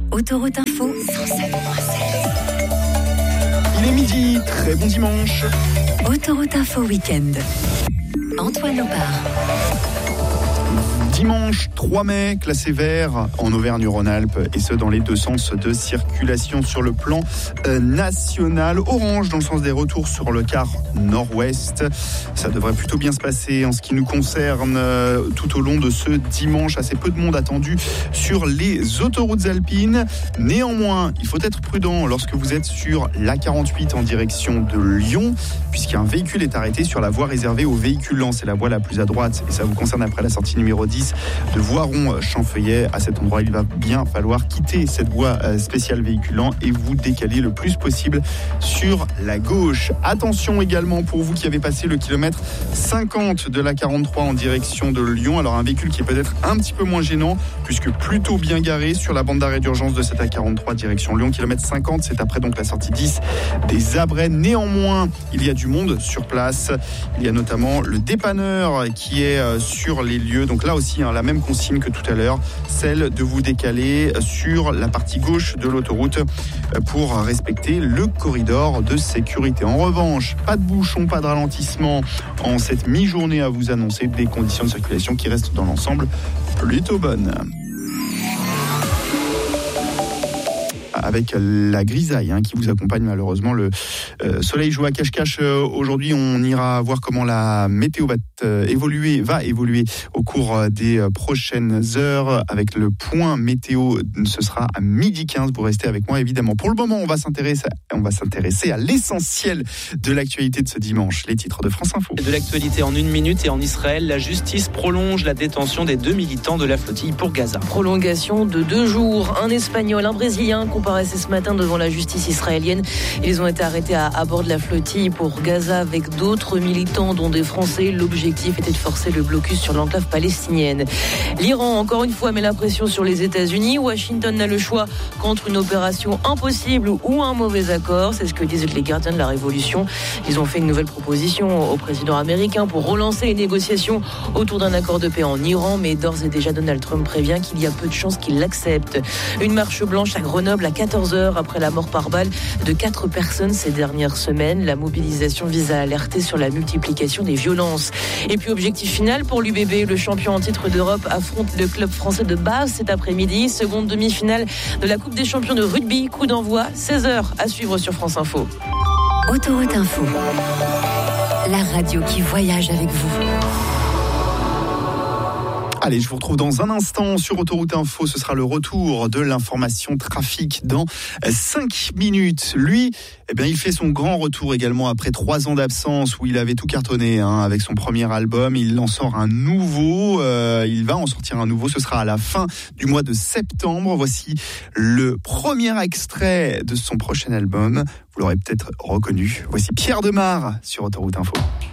Autoroute Info 107.7. Il est midi, très bon dimanche. Autoroute Info Week-end. Antoine Opar. Dimanche 3 mai, classé vert en Auvergne-Rhône-Alpes, et ce dans les deux sens de circulation sur le plan national. Orange dans le sens des retours sur le quart nord-ouest. Ça devrait plutôt bien se passer en ce qui nous concerne tout au long de ce dimanche. Assez peu de monde attendu sur les autoroutes alpines. Néanmoins, il faut être prudent lorsque vous êtes sur l'A48 en direction de Lyon, puisqu'un véhicule est arrêté sur la voie réservée aux véhicules lents. C'est la voie la plus à droite et ça vous concerne après la sortie numéro 10 de Voiron-Champfeuillet. À cet endroit, il va bien falloir quitter cette voie spéciale véhiculant et vous décaler le plus possible sur la gauche. Attention également pour vous qui avez passé le kilomètre 50 de la 43 en direction de Lyon. Alors un véhicule qui est peut-être un petit peu moins gênant puisque plutôt bien garé sur la bande d'arrêt d'urgence de cette A43 direction Lyon. Kilomètre 50, c'est après donc la sortie 10 des Abrets. Néanmoins, il y a du monde sur place. Il y a notamment le dépanneur qui est sur les lieux. Donc là aussi, la même consigne que tout à l'heure, celle de vous décaler sur la partie gauche de l'autoroute pour respecter le corridor de sécurité. En revanche, pas de bouchon, pas de ralentissement en cette mi-journée à vous annoncer, des conditions de circulation qui restent dans l'ensemble plutôt bonnes. Avec la grisaille qui vous accompagne malheureusement. Le soleil joue à cache-cache aujourd'hui. On ira voir comment la météo va évoluer au cours des prochaines heures. Avec le point météo, ce sera à 12h15. Vous restez avec moi évidemment. Pour le moment, on va s'intéresser à l'essentiel de l'actualité de ce dimanche. Les titres de France Info. De l'actualité en 1 minute, et en Israël, la justice prolonge la détention des 2 militants de la flottille pour Gaza. Prolongation de 2 jours. Un Espagnol, un Brésilien comparaissait ce matin devant la justice israélienne. Ils ont été arrêtés à bord de la flottille pour Gaza avec d'autres militants, dont des Français. L'objectif était de forcer le blocus sur l'enclave palestinienne. L'Iran, encore une fois, met la pression sur les États-Unis. Washington n'a le choix qu'entre une opération impossible ou un mauvais accord. C'est ce que disent les gardiens de la révolution. Ils ont fait une nouvelle proposition au président américain pour relancer les négociations autour d'un accord de paix en Iran. Mais d'ores et déjà, Donald Trump prévient qu'il y a peu de chances qu'il l'accepte. Une marche blanche à Grenoble à 14h après la mort par balle de 4 personnes ces dernières semaines. La mobilisation vise à alerter sur la multiplication des violences. Et puis objectif final pour l'UBB, le champion en titre d'Europe affronte le club français de Bâle cet après-midi. Seconde demi-finale de la Coupe des champions de rugby. Coup d'envoi 16h à suivre sur France Info. Autoroute Info. La radio qui voyage avec vous. Allez, je vous retrouve dans un instant sur Autoroute Info. Ce sera le retour de l'information trafic dans 5 minutes. Lui, il fait son grand retour également après 3 ans d'absence où il avait tout cartonné avec son premier album. Il en sort un nouveau. Il va en sortir un nouveau. Ce sera à la fin du mois de septembre. Voici le premier extrait de son prochain album. Vous l'aurez peut-être reconnu. Voici Pierre Demar sur Autoroute Info.